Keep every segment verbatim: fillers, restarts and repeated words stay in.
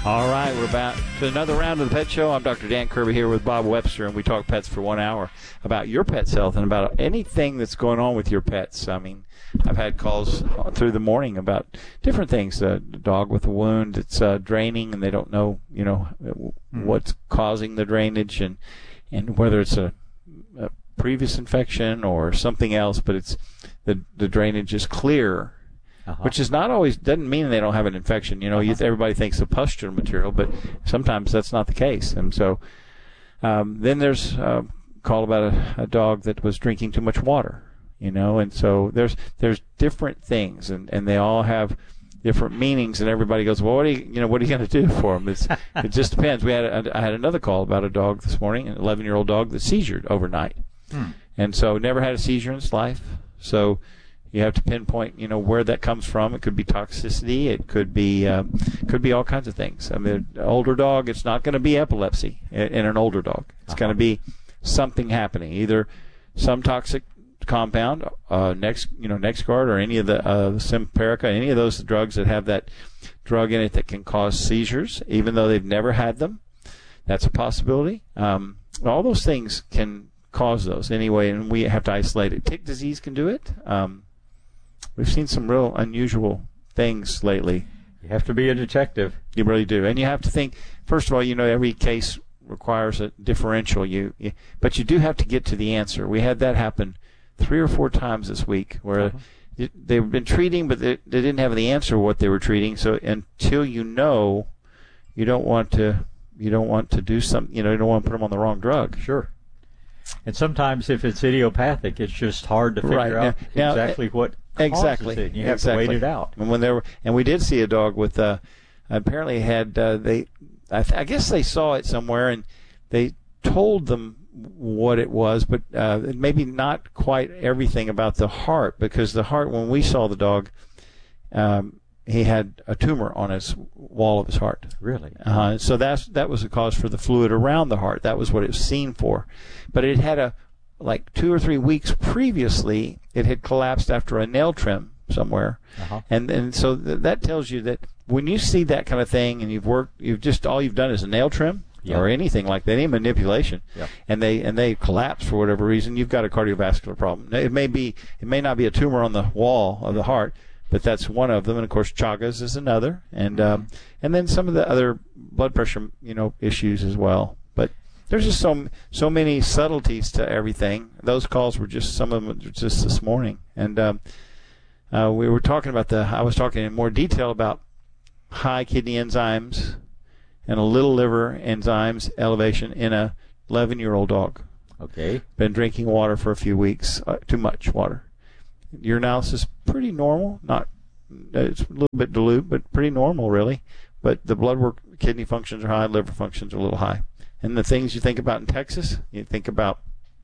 All right, we're about to another round of the Pet Show. I'm Doctor Dan Kirby here with Bob Webster, and we talk pets for one hour about your pet's health and about anything that's going on with your pets. I mean, I've had calls through the morning about different things. A dog with a wound that's uh, draining, and they don't know, you know, mm-hmm. what's causing the drainage, and and whether it's a, a previous infection or something else. But it's the the drainage is clear. Uh-huh. Which is not always, doesn't mean they don't have an infection. You know, uh-huh. you, everybody thinks of pustular material, but sometimes that's not the case. And so um, then there's a call about a, a dog that was drinking too much water, you know, and so there's there's different things, and, and they all have different meanings, and everybody goes, well, what are you, you know, what are you going to do for them? It's, it just depends. We had a, I had another call about a dog this morning, an eleven-year-old dog that seizured overnight. Hmm. And so never had a seizure in its life. So you have to pinpoint, you know, where that comes from. It could be toxicity. It could be, uh, could be all kinds of things. I mean, an older dog, it's not going to be epilepsy in, in an older dog. It's uh-huh. going to be something happening, either some toxic compound, uh, next, you know, NexGard or any of the uh, Simparica, any of those drugs that have that drug in it that can cause seizures, even though they've never had them. That's a possibility. Um, all those things can cause those anyway, and we have to isolate it. Tick disease can do it. Um, We've seen some real unusual things lately. You have to be a detective. You really do. And you have to think, first of all, you know, every case requires a differential. You, you But you do have to get to the answer. We had that happen three or four times this week where uh-huh. it, they've been treating, but they, they didn't have the answer what they were treating. So until you know, you don't want to you don't want to do something, you know, you don't want to put them on the wrong drug. Sure. And sometimes if it's idiopathic, it's just hard to figure right. out now, exactly now, what exactly. causes it. You have exactly. to wait it out. And when they were, and we did see a dog with, uh, apparently had uh, they, I, th- I guess they saw it somewhere, and they told them what it was, but uh, maybe not quite everything about the heart, because the heart, when we saw the dog, um, he had a tumor on his wall of his heart. Really? Uh, so that's that was the cause for the fluid around the heart. That was what it was seen for. But it had a, like two or three weeks previously, it had collapsed after a nail trim somewhere. Uh-huh. And and so th- that tells you that when you see that kind of thing and you've worked, you've just, all you've done is a nail trim. Yep. Or anything like that, any manipulation, yep. and they and they collapse for whatever reason, you've got a cardiovascular problem. It may be, it may not be a tumor on the wall of the heart, but that's one of them, and of course Chagas is another, and mm-hmm. um, and then some of the other blood pressure, you know, issues as well. But there's just so so many subtleties to everything. Those calls were just some of them just this morning, and um, uh, we were talking about the. I was talking in more detail about high kidney enzymes and a little liver enzymes elevation in a eleven-year-old dog. Okay. Been drinking water for a few weeks, uh, too much water. Urinalysis is pretty normal, not it's a little bit dilute, but pretty normal really. But the blood work, kidney functions are high, liver functions are a little high. And the things you think about in Texas, you think about,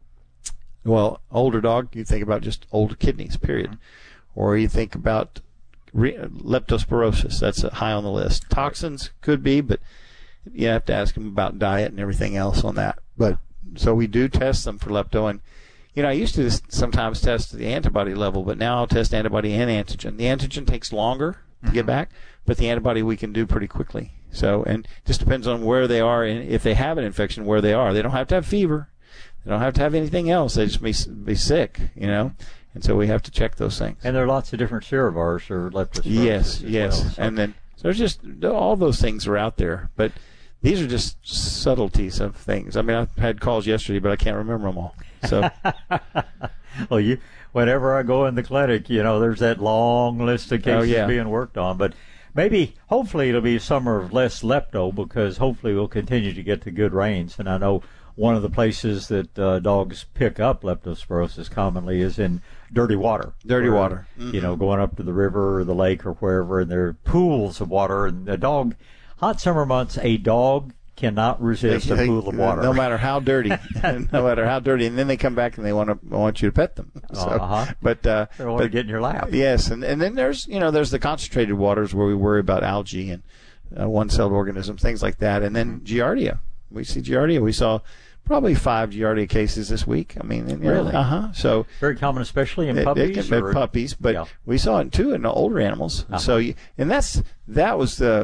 well, older dog, you think about just older kidneys, period. Mm-hmm. Or you think about re- leptospirosis, that's high on the list. Toxins could be, but you have to ask them about diet and everything else on that. But so we do test them for lepto, and you know, I used to sometimes test the antibody level, but now I'll test antibody and antigen. The antigen takes longer to mm-hmm. get back, but the antibody we can do pretty quickly. So, and just depends on where they are, and if they have an infection, where they are. They don't have to have fever. They don't have to have anything else. They just be, be sick, you know. And so we have to check those things. And there are lots of different serovars for leptospirosis. Yes, yes. Well, so. And then, so there's just, all those things are out there, but these are just subtleties of things. I mean, I had calls yesterday, but I can't remember them all. So, well, you, whenever I go in the clinic, you know, there's that long list of cases oh, yeah. being worked on. But maybe, hopefully, it'll be a summer of less lepto, because hopefully we'll continue to get the good rains. And I know one of the places that uh, dogs pick up leptospirosis commonly is in dirty water. Dirty where, water. Mm-hmm. You know, going up to the river or the lake or wherever, and there are pools of water, and the dog. Hot summer months, a dog cannot resist they, a pool of water. No matter how dirty, no matter how dirty, and then they come back and they want to want you to pet them. So, uh-huh. But uh, they want to get in your lap. Yes, and and then there's you know there's the concentrated waters where we worry about algae and uh, one-celled organisms, things like that, and then Giardia. We see Giardia. We saw probably five Giardia cases this week. I mean, and, really? Uh huh. So very common, especially in it, puppies. It can be puppies, but yeah. we saw it too in the older animals. Uh-huh. So, you, and that's that was the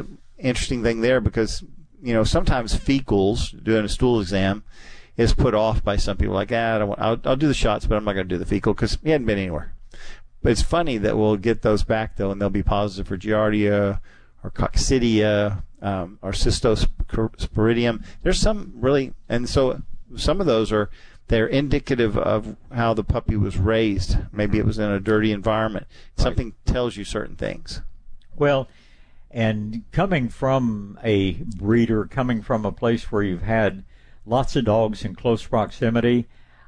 interesting thing there because, you know, sometimes fecals, doing a stool exam, is put off by some people. Like, ah, I don't want, I'll, I'll do the shots, but I'm not going to do the fecal because he hadn't been anywhere. But it's funny that we'll get those back, though, and they'll be positive for Giardia or Coccidia um, or Cystosporidium. There's some really, and so some of those are, they're indicative of how the puppy was raised. Maybe it was in a dirty environment. Something right. tells you certain things. Well, and coming from a breeder, coming from a place where you've had lots of dogs in close proximity,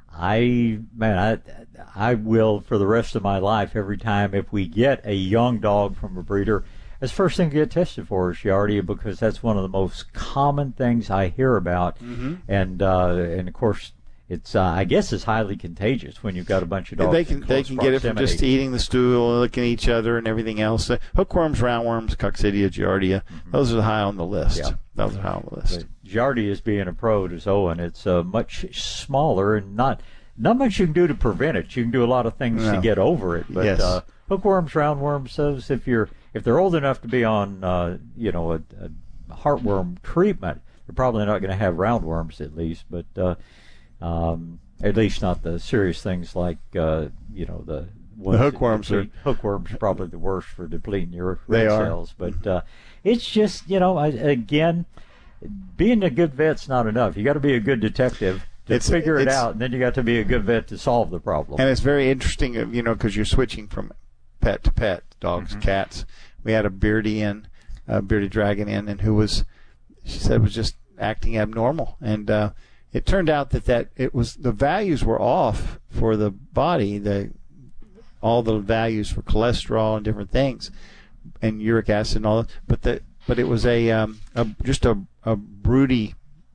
I, man, I, I will for the rest of my life, every time if we get a young dog from a breeder, that's the first thing to get tested for is Giardia, because that's one of the most common things I hear about. Mm-hmm. And, uh, and of course, It's, uh, I guess, it's highly contagious when you've got a bunch of dogs. They can in they can proximity. get it from just eating the stool, looking at each other, and everything else. Uh, hookworms, roundworms, Coccidia, Giardia. Mm-hmm. Those are high on the list. Yeah. Those are high on the list. But Giardia is being a pro to Owen. It's uh, much smaller and not not much you can do to prevent it. You can do a lot of things no. to get over it. But yes. uh, hookworms, roundworms, those if you're if they're old enough to be on uh, you know a, a heartworm treatment, they're probably not going to have roundworms at least. But uh, um, at least not the serious things like, uh, you know, the the hookworms are hookworms are probably the worst for depleting your they red are. cells. But uh, it's just, you know, I, again, being a good vet's not enough. You got to be a good detective to it's, figure it it's, out, and then you got to be a good vet to solve the problem. And it's very interesting, you know, because you're switching from pet to pet, dogs, mm-hmm. cats. We had a beardy in, a bearded dragon in, and who was, she said, was just acting abnormal, and. uh It turned out that, that it was the values were off for the body, the all the values for cholesterol and different things, and uric acid and all that. But the but it was a, um, a just a a broody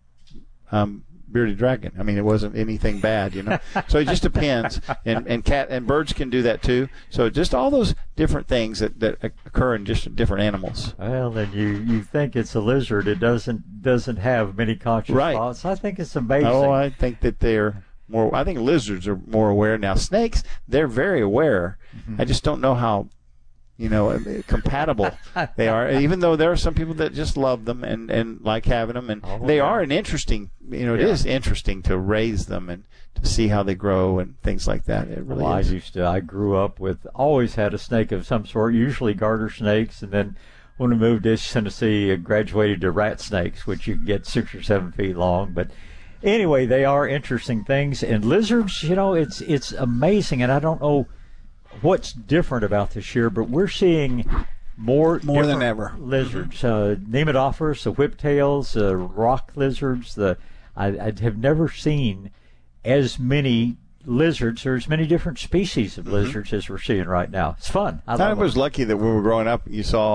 um, bearded dragon. I mean, it wasn't anything bad, you know. So it just depends, and and cat and birds can do that too. So just all those different things that, that occur in just different animals. Well, then you, you think it's a lizard. It doesn't doesn't have many conscious right. thoughts. I think it's amazing. Oh, I think that they're more. I think lizards are more aware now. Snakes, they're very aware. Mm-hmm. I just don't know how, you know, compatible they are. Even though there are some people that just love them and, and like having them, and oh, they yeah. are an interesting. You know, it yeah. is interesting to raise them and to see how they grow and things like that. It really well, is. I used to. I grew up with always had a snake of some sort, usually garter snakes, and then when we moved to Tennessee, I graduated to rat snakes, which you can get six or seven feet long. But anyway, they are interesting things. And lizards, you know, it's it's amazing, and I don't know what's different about this year, but we're seeing more more than ever lizards. Uh, Nematophorus, the whiptails, the rock lizards. The I, I have never seen as many lizards or as many different species of lizards mm-hmm. as we're seeing right now. It's fun. I, I was lucky that when we were growing up, you saw